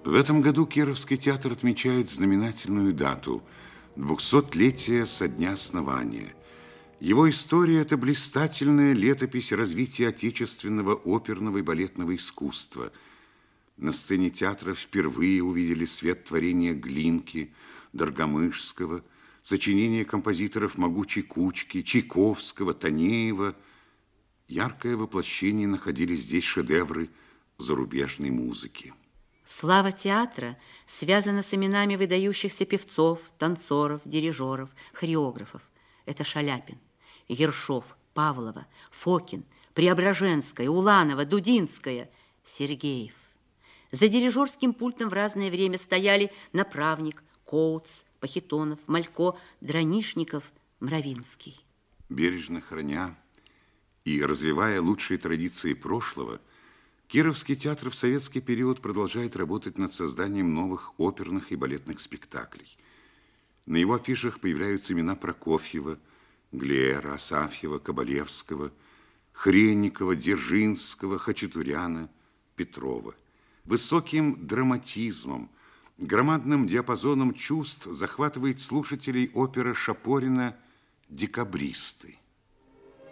В этом году Кировский театр отмечает знаменательную дату – 200-летие со дня основания. Его история – это блистательная летопись развития отечественного оперного и балетного искусства. На сцене театра впервые увидели свет творения Глинки, Доргомышского, сочинения композиторов «Могучей кучки», Чайковского, Танеева. Яркое воплощение находили здесь шедевры зарубежной музыки. Слава театра связана с именами выдающихся певцов, танцоров, дирижеров, хореографов. Это Шаляпин, Ершов, Павлова, Фокин, Преображенская, Уланова, Дудинская, Сергеев. За дирижерским пультом в разное время стояли Направник, Коутс, Пахитонов, Малько, Дранишников, Мравинский. Бережно храня и развивая лучшие традиции прошлого, Кировский театр в советский период продолжает работать над созданием новых оперных и балетных спектаклей. На его афишах появляются имена Прокофьева, Глиера, Асафьева, Кабалевского, Хренникова, Дзержинского, Хачатуряна, Петрова. Высоким драматизмом, громадным диапазоном чувств захватывает слушателей опера Шапорина «Декабристы».